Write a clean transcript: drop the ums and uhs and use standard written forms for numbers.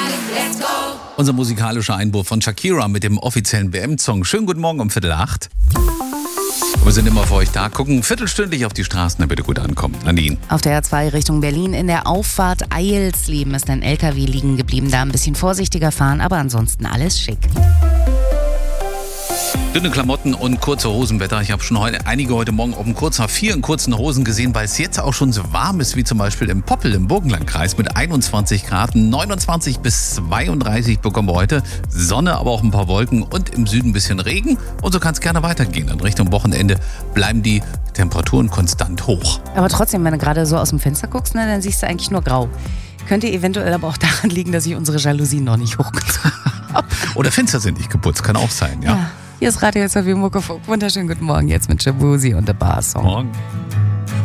Unser musikalischer Einwurf von Shakira mit dem offiziellen WM-Song. Schönen guten Morgen um 7:45. Wir sind immer für euch da, gucken viertelstündlich auf die Straßen, damit ihr gut ankommt. Nadine. Auf der A2 Richtung Berlin in der Auffahrt Eilsleben ist ein LKW liegen geblieben. Da ein bisschen vorsichtiger fahren, aber ansonsten alles schick. Dünne Klamotten und kurze Hosenwetter. Ich habe schon einige heute Morgen auf dem Kurzer 4 in kurzen Hosen gesehen, weil es jetzt auch schon so warm ist, wie zum Beispiel im Poppel im Burgenlandkreis mit 21 Grad. 29 bis 32 bekommen wir heute. Sonne, aber auch ein paar Wolken und im Süden ein bisschen Regen. Und so kann es gerne weitergehen. In Richtung Wochenende bleiben die Temperaturen konstant hoch. Aber trotzdem, wenn du gerade so aus dem Fenster guckst, dann siehst du eigentlich nur grau. Könnte eventuell aber auch daran liegen, dass ich unsere Jalousien noch nicht hochgezogen habe. Oder Fenster sind nicht geputzt, kann auch sein, ja. Hier ist Radio SRW Muckefuck. Wunderschönen guten Morgen jetzt mit Shabuzi und der Bar Song. Morgen.